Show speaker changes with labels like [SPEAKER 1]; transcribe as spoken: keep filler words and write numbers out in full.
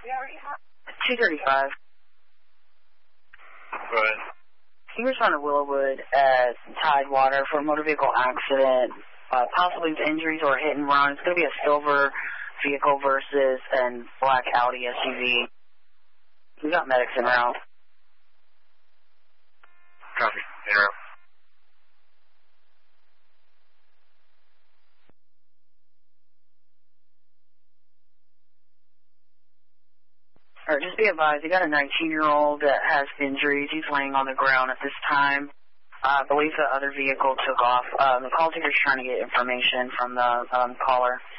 [SPEAKER 1] two thirty-five.
[SPEAKER 2] Go ahead.
[SPEAKER 1] He was on to Willowwood at Tidewater for a motor vehicle accident, uh, possibly with injuries or a hit and run. It's going to be a silver vehicle versus a black Audi S U V. We got medics en route.
[SPEAKER 2] Copy. En route.
[SPEAKER 1] All right, just be advised, you got a nineteen-year-old that has injuries. He's laying on the ground at this time. Uh, I believe the other vehicle took off. Um, the call taker's trying to get information from the um, caller.